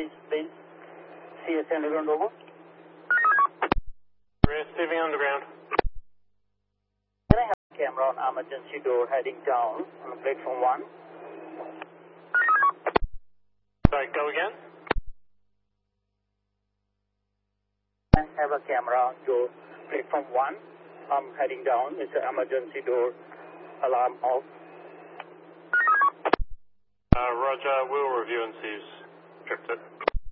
Base. CSA underground, over. Receiving underground. Can I have a camera on emergency door heading down on platform 1? Sorry, go again? I have a camera on door platform 1. I'm heading down. It's an emergency door alarm off. Roger, we'll review and see who's tripped it.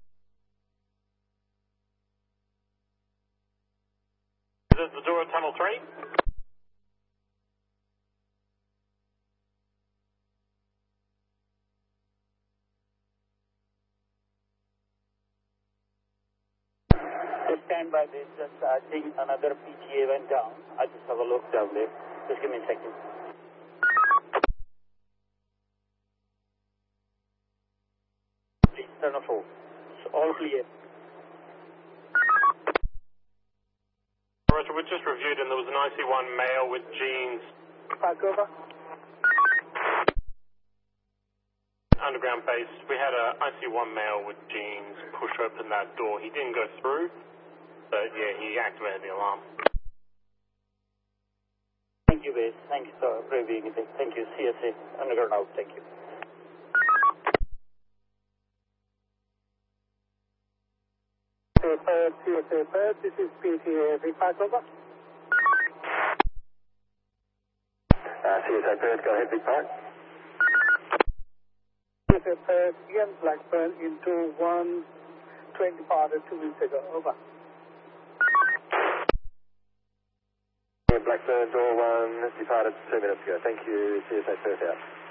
Is it the door at tunnel 3? Stand by this. Just I think another PTA went down. I just have a look down there. Just give me a second. Please turn off all. It's all clear. Roger, we just reviewed and there was an IC1 male with jeans. Back over. Underground base. We had a IC1 male with jeans push open that door. He didn't go through, but yeah, he activated the alarm. Thank you, base. Thank you, sir. Reviewing it. Thank you. CSA underground out. Thank you. CSA third. This is PTA. Back over. CSA third, go ahead, Big Park. CSA third. Ian Blackburn into 120 parted 2 minutes ago. Over. Blackburn, door 1, departed 2 minutes ago. Thank you, CSA third out.